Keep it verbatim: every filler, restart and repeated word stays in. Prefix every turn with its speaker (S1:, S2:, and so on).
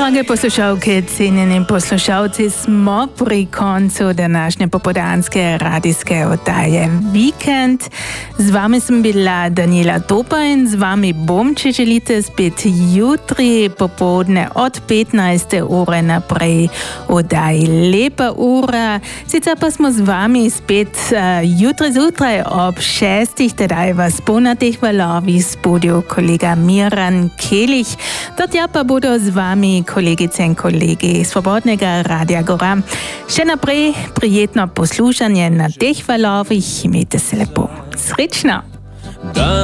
S1: Drage poslušalke, cenjeni poslušalci, smo pri koncu današnje popoldanske radijske oddaje Vikend. Z vami sem bila Daniela Topa in z vami bom, če želite, spet jutri popoldne od petnajste ure naprej v oddaji Lepa ura. Sicer pa smo z vami spet uh, jutri zjutraj ob šestih, tedaj vas bo na teh valovih spodil kolega Miran Kelih. Do tja pa bodo z vami kolegice in kolegi Svobodnega Radia Gora. Še naprej prijetno poslušanje na teh valovih. Imejte se lepo. Srečno!